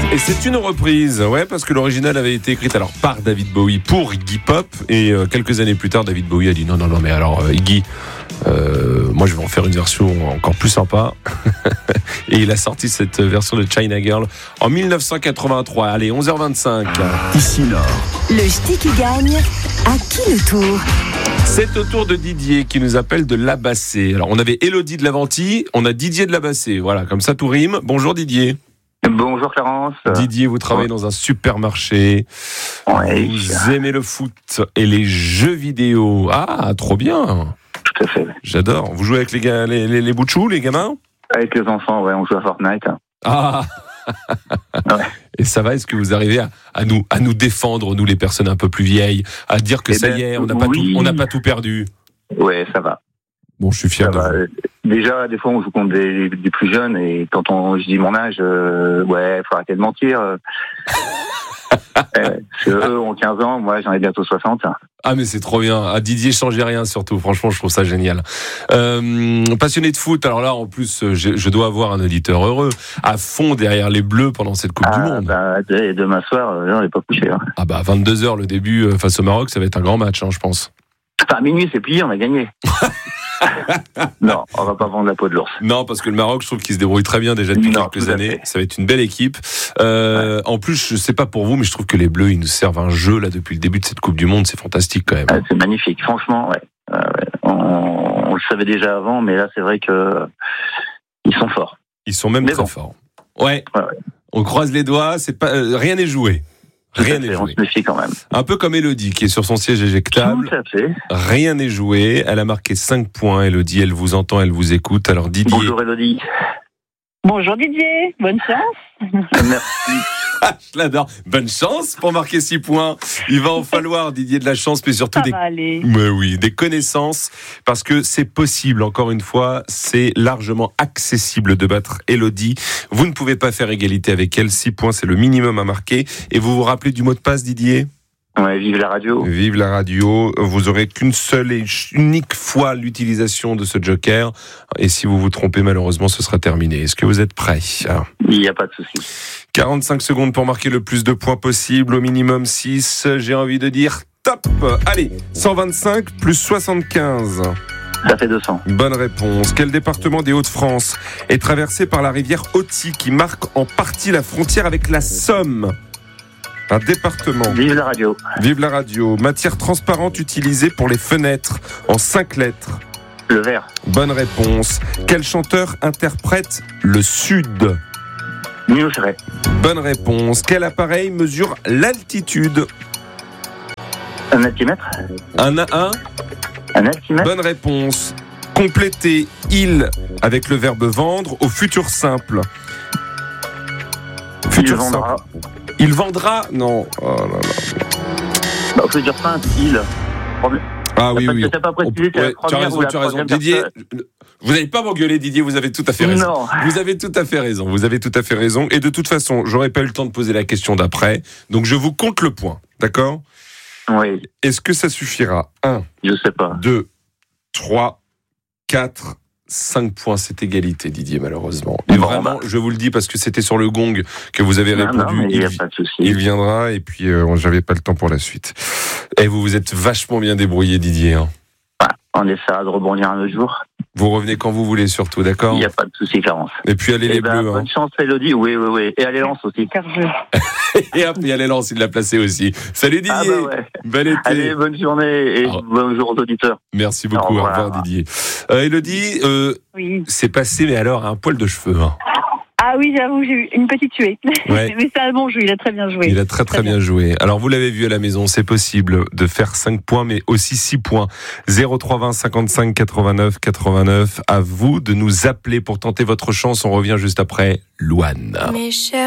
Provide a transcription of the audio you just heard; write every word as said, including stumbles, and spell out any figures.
Et c'est une reprise, ouais, parce que l'original avait été écrite alors par David Bowie pour Iggy Pop, et euh, quelques années plus tard, David Bowie a dit non, non, non, mais alors euh, Iggy, euh, moi je vais en faire une version encore plus sympa. Et il a sorti cette version de China Girl en dix-neuf cent quatre-vingt-trois. Allez, onze heures vingt-cinq. Ici Nord. Le ch'ti qui gagne, à qui le tour ? C'est au tour de Didier qui nous appelle de Labassé. Alors on avait Élodie de Laventie, on a Didier de Labassé. Voilà, comme ça tout rime. Bonjour Didier. Bonjour Clarence. Didier, vous travaillez dans un supermarché. Ouais. Vous aimez le foot et les jeux vidéo. Ah, trop bien. Tout à fait. J'adore. Vous jouez avec les, gars, les, les, les bouts de chou, les gamins ? Avec les enfants, ouais, on joue à Fortnite. Ah. Ouais. Et ça va, est-ce que vous arrivez à, à, nous, à nous défendre, nous les personnes un peu plus vieilles, à dire que Eh ça ben, y est, on n'a pas, oui. tout, on n'a pas tout perdu ? Ouais, ça va. Bon, je suis fier Ça de va. vous. Déjà, des fois, on joue contre des, des plus jeunes, et quand on, je dis mon âge, euh, ouais, faut arrêter de mentir. euh. euh, parce que eux ont quinze ans, moi j'en ai bientôt soixante. Ah mais c'est trop bien. Ah, Didier, changez rien surtout. Franchement, je trouve ça génial. Euh, passionné de foot. Alors là, en plus, je, je dois avoir un auditeur heureux, à fond derrière les Bleus pendant cette Coupe Ah, du Monde. bah, et demain soir, euh, on n'est pas couché. Hein. Ah bah vingt-deux heures le début euh, face au Maroc, ça va être un grand match, hein, je pense. Enfin, minuit, c'est plié, on a gagné. Non, on va pas vendre la peau de l'ours. Non, parce que le Maroc, je trouve qu'il se débrouille très bien déjà depuis Non, quelques tout à années. fait. Ça va être une belle équipe. Euh, ouais. En plus, je sais pas pour vous, mais je trouve que les Bleus, ils nous servent un jeu là depuis le début de cette Coupe du Monde. C'est fantastique quand même. Ah, c'est magnifique, franchement, ouais. Euh, ouais. On, on le savait déjà avant, mais là, c'est vrai que ils sont forts. Ils sont même mais très bon. forts. Ouais. Ouais, ouais. On croise les doigts. C'est pas euh, rien n'est joué. Rien n'est On joué. se méfie quand même. Un peu comme Élodie qui est sur son siège éjectable. Tout à fait. Rien n'est joué. Elle a marqué cinq points. Élodie, elle vous entend, elle vous écoute. Alors Didier. Bonjour Élodie. Bonjour Didier, bonne chance. Merci. Ah, je l'adore. Bonne chance pour marquer six points. Il va en falloir, Didier, de la chance, mais surtout Ça des... va aller. Mais oui, des connaissances, parce que c'est possible, encore une fois, c'est largement accessible de battre Élodie. Vous ne pouvez pas faire égalité avec elle, six points, c'est le minimum à marquer. Et vous vous rappelez du mot de passe, Didier ? Ouais, vive la radio. Vive la radio. Vous aurez qu'une seule et unique fois l'utilisation de ce joker. Et si vous vous trompez, malheureusement, ce sera terminé. Est-ce que vous êtes prêts ? Il n'y a pas de souci. quarante-cinq secondes pour marquer le plus de points possible, au minimum six. J'ai envie de dire top. Allez, cent vingt-cinq plus soixante-quinze. Ça fait deux cents. Bonne réponse. Quel département des Hauts-de-France est traversé par la rivière Authie qui marque en partie la frontière avec la Somme ? Un département. Vive la radio. Vive la radio. Matière transparente utilisée pour les fenêtres en cinq lettres. Le vert. Bonne réponse. Quel chanteur interprète le Sud ? Nino Ferrer. Bonne réponse. Quel appareil mesure l'altitude ? Un altimètre. Un à un. Un altimètre. Bonne réponse. Complétez il avec le verbe vendre au futur simple. Il Futur vendra. simple. Il vendra ? Non. Oh là là. Bah, on peut dire simple, il. Problème. Ah oui, T'as oui. pas- t'as pas précisé, c'est la Ouais, tu as première raison, ou la tu as raison. troisième Didier, personne. vous n'allez pas m'engueuler, Didier, vous avez tout à fait raison. Non. Vous avez tout à fait raison, vous avez tout à fait raison. Et de toute façon, j'aurais pas eu le temps de poser la question d'après. Donc je vous compte le point, d'accord ? Oui, Est-ce que ça suffira ? un, je sais pas. deux, trois, quatre, cinq points. C'est égalité, Didier, malheureusement. Et Bon, vraiment, bah. je vous le dis parce que c'était sur le gong que vous avez Non, répondu. non, mais il n'y a il, pas de souci. il viendra et puis euh, j'avais pas le temps pour la suite. Et vous vous êtes vachement bien débrouillé, Didier. Hein. On essaiera de rebondir un autre jour. Vous revenez quand vous voulez, surtout, d'accord ? Il n'y a pas de souci, Clarence. Et puis allez Eh les ben, Bleus. Hein. bonne chance, Élodie. Oui, oui, oui. Et allez, Lens aussi. Car je... Et hop, et allez Lens, il l'a placé aussi. Salut Didier. Ah bah ouais. Bel été. Allez, bonne journée et Au- bonjour aux auditeurs. Merci beaucoup. Au Au revoir. revoir, Didier. Euh, Élodie, euh, Oui. c'est passé, mais alors un poil de cheveux. Hein. Ah oui, j'avoue, j'ai eu une petite tuée. Ouais. Mais c'est un bon jeu, il a très bien joué. Il a très très, Très bien. bien. joué. Alors vous l'avez vu à la maison, c'est possible de faire cinq points, mais aussi six points. zéro trois vingt cinquante-cinq quatre-vingt-neuf quatre-vingt-neuf. À vous de nous appeler pour tenter votre chance. On revient juste après Louane. Mes chers